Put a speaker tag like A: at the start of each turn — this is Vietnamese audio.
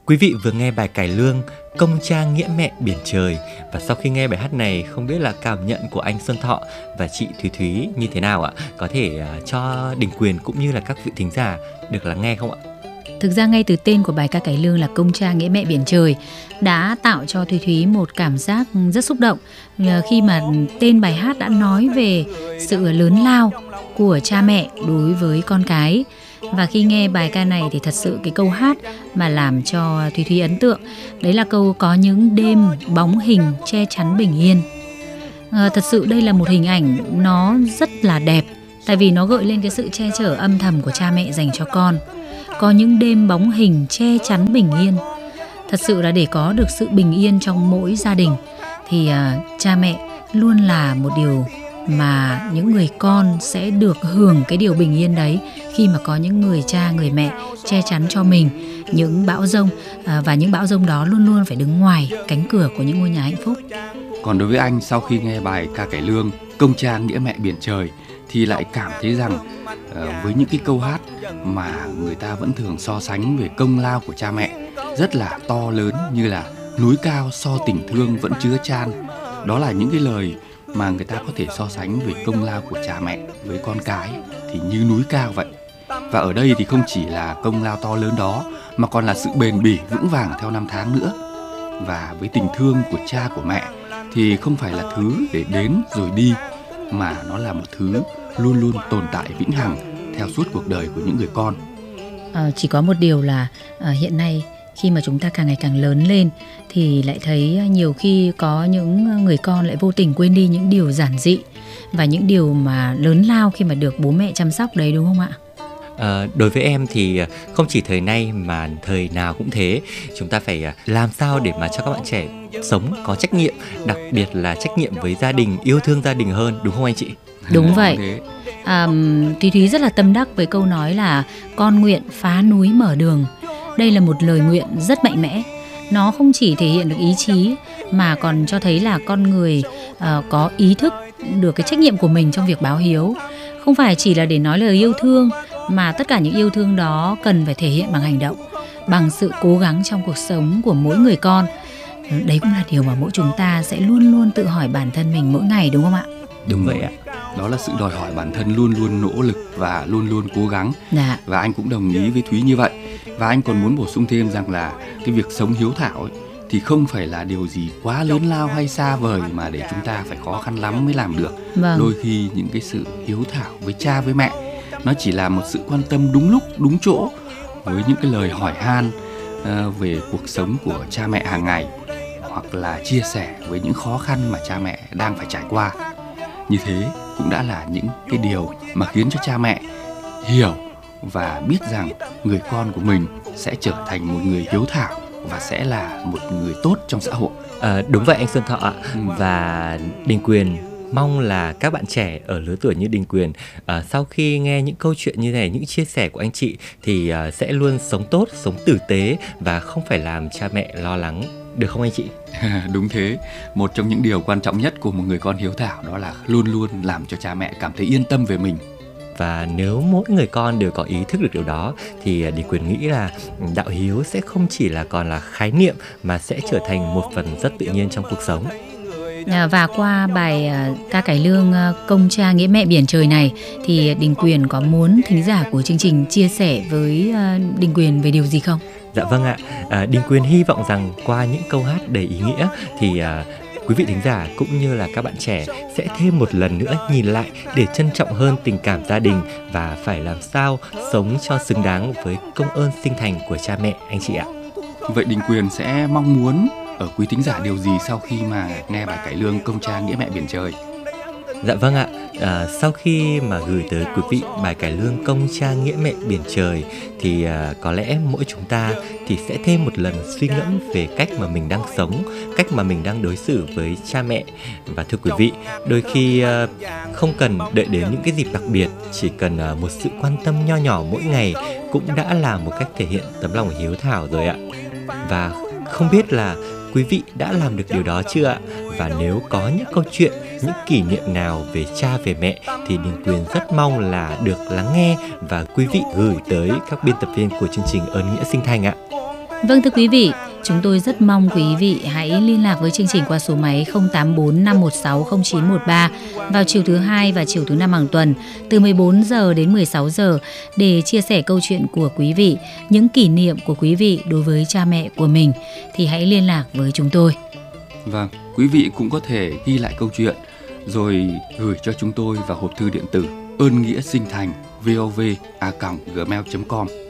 A: Quý vị vừa nghe bài cải lương Công cha nghĩa mẹ biển trời. Và sau khi nghe bài hát này, không biết là cảm nhận của anh Xuân Thọ và chị Thúy Thúy như thế nào ạ? Có thể cho Đình Quyền cũng như là các vị thính giả được lắng nghe không ạ?
B: Thực ra ngay từ tên của bài ca cải lương là Công cha nghĩa mẹ biển trời đã tạo cho Thúy Thúy một cảm giác rất xúc động, khi mà tên bài hát đã nói về sự lớn lao của cha mẹ đối với con cái. Và khi nghe bài ca này thì thật sự cái câu hát mà làm cho Thúy Thúy ấn tượng, đấy là câu có những đêm bóng hình che chắn bình yên. Thật sự đây là một hình ảnh nó rất là đẹp, tại vì nó gợi lên cái sự che chở âm thầm của cha mẹ dành cho con. Có những đêm bóng hình che chắn bình yên. Thật sự là để có được sự bình yên trong mỗi gia đình thì cha mẹ luôn là một điều mà những người con sẽ được hưởng cái điều bình yên đấy, khi mà có những người cha, người mẹ che chắn cho mình những bão giông, và những bão giông đó luôn luôn phải đứng ngoài cánh cửa của những ngôi nhà hạnh phúc.
C: Còn đối với anh, sau khi nghe bài ca cải lương Công cha nghĩa mẹ biển trời thì lại cảm thấy rằng với những cái câu hát mà người ta vẫn thường so sánh về công lao của cha mẹ rất là to lớn, như là núi cao so tình thương vẫn chứa chan. Đó là những cái lời mà người ta có thể so sánh về công lao của cha mẹ với con cái thì như núi cao vậy. Và ở đây thì không chỉ là công lao to lớn đó mà còn là sự bền bỉ vững vàng theo năm tháng nữa. Và với tình thương của cha của mẹ thì không phải là thứ để đến rồi đi, mà nó là một thứ luôn luôn tồn tại vĩnh hằng theo suốt cuộc đời của những người con.
B: Chỉ có một điều là hiện nay khi mà chúng ta càng ngày càng lớn lên thì lại thấy nhiều khi có những người con lại vô tình quên đi những điều giản dị và những điều mà lớn lao khi mà được bố mẹ chăm sóc đấy, đúng không ạ?
A: Đối với em thì không chỉ thời nay mà thời nào cũng thế. Chúng ta phải làm sao để mà cho các bạn trẻ sống có trách nhiệm, đặc biệt là trách nhiệm với gia đình, yêu thương gia đình hơn, đúng không anh chị?
B: Đúng vậy. Thúy Thúy rất là tâm đắc với câu nói là con nguyện phá núi mở đường. Đây là một lời nguyện rất mạnh mẽ. Nó không chỉ thể hiện được ý chí mà còn cho thấy là con người có ý thức được cái trách nhiệm của mình trong việc báo hiếu. Không phải chỉ là để nói lời yêu thương, mà tất cả những yêu thương đó cần phải thể hiện bằng hành động, bằng sự cố gắng trong cuộc sống của mỗi người con. Đấy cũng là điều mà mỗi chúng ta sẽ luôn luôn tự hỏi bản thân mình mỗi ngày, đúng không ạ?
A: Đúng vậy ạ.
C: Đó là sự đòi hỏi bản thân luôn luôn nỗ lực và luôn luôn cố gắng. Và anh cũng đồng ý với Thúy như vậy. Và anh còn muốn bổ sung thêm rằng là cái việc sống hiếu thảo ấy, thì không phải là điều gì quá lớn lao hay xa vời mà để chúng ta phải khó khăn lắm mới làm được. Đôi khi những cái sự hiếu thảo với cha với mẹ nó chỉ là một sự quan tâm đúng lúc đúng chỗ, với những cái lời hỏi han về cuộc sống của cha mẹ hàng ngày, hoặc là chia sẻ với những khó khăn mà cha mẹ đang phải trải qua. Như thế cũng đã là những cái điều mà khiến cho cha mẹ hiểu và biết rằng người con của mình sẽ trở thành một người hiếu thảo và sẽ là một người tốt trong xã hội.
A: Đúng vậy anh Xuân Thọ ạ. Và Đình Quyền mong là các bạn trẻ ở lứa tuổi như Đình Quyền sau khi nghe những câu chuyện như này, những chia sẻ của anh chị thì sẽ luôn sống tốt, sống tử tế và không phải làm cha mẹ lo lắng, được không anh chị?
C: Đúng thế. Một trong những điều quan trọng nhất của một người con hiếu thảo đó là luôn luôn làm cho cha mẹ cảm thấy yên tâm về mình.
A: Và nếu mỗi người con đều có ý thức được điều đó thì Đình Quyền nghĩ là đạo hiếu sẽ không chỉ là còn là khái niệm mà sẽ trở thành một phần rất tự nhiên trong cuộc sống.
B: Và qua bài ca cải lương Công cha nghĩa mẹ biển trời này thì Đình Quyền có muốn thính giả của chương trình chia sẻ với Đình Quyền về điều gì không?
A: Dạ vâng ạ. Đình Quyền hy vọng rằng qua những câu hát đầy ý nghĩa thì quý vị thính giả cũng như là các bạn trẻ sẽ thêm một lần nữa nhìn lại để trân trọng hơn tình cảm gia đình và phải làm sao sống cho xứng đáng với công ơn sinh thành của cha mẹ anh chị ạ.
C: Vậy Đình Quyền sẽ mong muốn ở quý thính giả điều gì sau khi mà nghe bài cải lương Công cha nghĩa mẹ biển trời?
A: Dạ vâng ạ. Sau khi mà gửi tới quý vị bài cải lương Công cha nghĩa mẹ biển trời thì có lẽ mỗi chúng ta thì sẽ thêm một lần suy ngẫm về cách mà mình đang sống, cách mà mình đang đối xử với cha mẹ. Và thưa quý vị, đôi khi không cần đợi đến những cái dịp đặc biệt, chỉ cần một sự quan tâm nho nhỏ mỗi ngày cũng đã là một cách thể hiện tấm lòng hiếu thảo rồi ạ. Và không biết là quý vị đã làm được điều đó chưa ạ? Và nếu có những câu chuyện, những kỷ niệm nào về cha về mẹ thì Đình Quyền rất mong là được lắng nghe và quý vị gửi tới các biên tập viên của chương trình Ơn Nghĩa Sinh Thành ạ.
B: Vâng, thưa quý vị, chúng tôi rất mong quý vị hãy liên lạc với chương trình qua số máy 084 516 0913 vào chiều thứ Hai và chiều thứ Năm hàng tuần từ 14 giờ đến 16 giờ để chia sẻ câu chuyện của quý vị, những kỷ niệm của quý vị đối với cha mẹ của mình thì hãy liên lạc với chúng tôi.
C: Vâng, quý vị cũng có thể ghi lại câu chuyện rồi gửi cho chúng tôi vào hộp thư điện tử ơn nghĩa sinh thành vov@gmail.com.